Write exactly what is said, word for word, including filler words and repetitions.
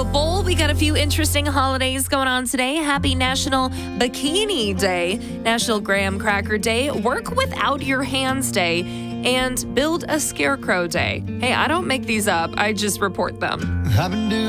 So, Bowl, we got a few interesting holidays going on today. Happy National Bikini Day, National Graham Cracker Day, Work Without Your Hands Day, and Build a Scarecrow Day. Hey, I don't make these up. I just report them. I've been doing